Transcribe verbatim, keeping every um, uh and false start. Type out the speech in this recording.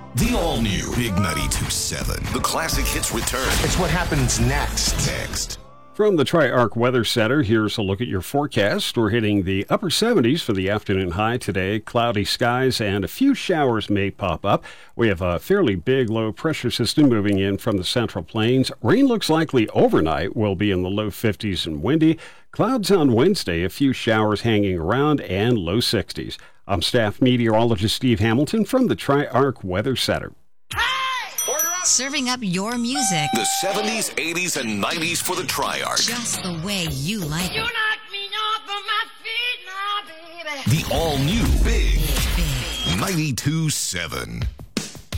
The all-new Big ninety-two point seven. The classic hits return. It's what happens next. Next. From the Tri-Arc Weather Center, here's a look at your forecast. We're hitting the upper seventies for the afternoon high today. Cloudy skies and a few showers may pop up. We have a fairly big low pressure system moving in from the Central Plains. Rain looks likely overnight. Will be in the low fifties and windy. Clouds on Wednesday, a few showers hanging around, and low sixties. I'm staff meteorologist Steve Hamilton from the Tri-Arc Weather Center. Serving up your music. The seventies, eighties, and nineties for the Tri-Arc. Just the way you like You it. knock me off of my feet now, baby. The all-new Big Big. ninety-two point seven.